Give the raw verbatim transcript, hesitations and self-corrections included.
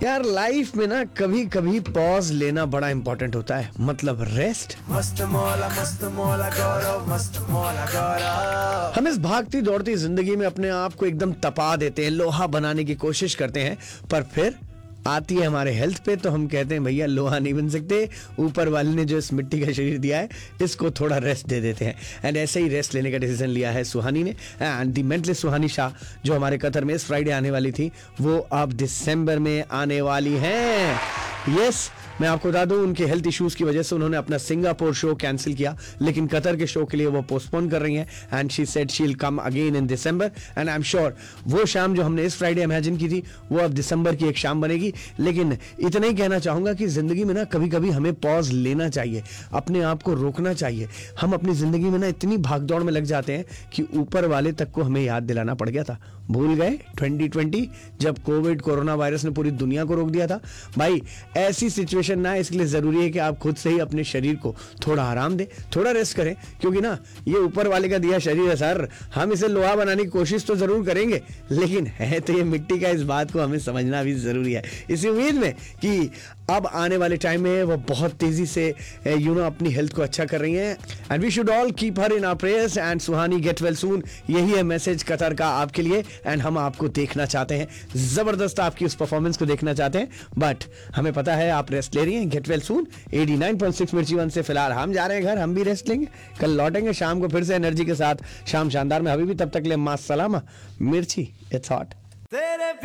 यार लाइफ में ना कभी कभी पॉज लेना बड़ा इंपॉर्टेंट होता है, मतलब रेस्ट। मस्त मौला मस्त मौला गौरव मस्त मौला गौरव। हम इस भागती दौड़ती जिंदगी में अपने आप को एकदम तपा देते हैं, लोहा बनाने की कोशिश करते हैं, पर फिर आती है हमारे हेल्थ पे तो हम कहते हैं भैया लोहा नहीं बन सकते, ऊपर वाले ने जो इस मिट्टी का शरीर दिया है इसको थोड़ा रेस्ट दे देते हैं। एंड ऐसे ही रेस्ट लेने का डिसीजन लिया है सुहानी ने। एंड दी मेंटलिस्ट सुहानी शाह जो हमारे कतर में इस फ्राइडे आने वाली थी वो अब दिसंबर में आने वाली हैं। यस, मैं आपको बता दूं उनके हेल्थ इश्यूज की वजह से उन्होंने अपना सिंगापुर शो कैंसिल किया, लेकिन कतर के शो के लिए वो पोस्टपोन कर रही हैं। And she said she will come again in December and I am sure वो शाम जो हमने इस फ्राइडे इमेजिन की थी वो अब दिसंबर की एक शाम बनेगी। लेकिन इतना ही कहना चाहूंगा कि जिंदगी में ना कभी कभी हमें पॉज लेना चाहिए, अपने आप को रोकना चाहिए। हम अपनी जिंदगी में ना इतनी भागदौड़ में लग जाते हैं कि ऊपर वाले तक को हमें याद दिलाना पड़ गया था। भूल गए ट्वेंटी ट्वेंटी जब कोविड कोरोना वायरस ने पूरी दुनिया को रोक दिया था। भाई ऐसी सिचुएशन ना, इसके लिए जरूरी है कि आप खुद से ही अपने शरीर को थोड़ा आराम दें, थोड़ा रेस्ट करें, क्योंकि ना ये ऊपर वाले का दिया शरीर है सर। हम इसे लोहा बनाने की कोशिश तो जरूर करेंगे, लेकिन है तो ये मिट्टी का। इस बात को हमें समझना भी जरूरी है, इसी उम्मीद में कि अब आने वाले टाइम में वो बहुत तेजी से यू नो अपनी हेल्थ को अच्छा कर रही हैं। And we should all keep her in our prayers and Suhani get well soon. यही है मैसेज कतर का आपके लिए। एंड हम आपको देखना चाहते हैं, जबरदस्त आपकी उस परफॉर्मेंस को देखना चाहते हैं, बट हमें पता है आप रेस्ट ले रही हैं। Get well soon. Eighty nine point six मिर्ची वन से फिलहाल हम जा रहे हैं घर, हम भी रेस्ट लेंगे, कल लौटेंगे शाम को फिर से एनर्जी के साथ। शाम शानदार में अभी भी, तब तक ले मां सलामा मिर्ची, इट्स हॉट।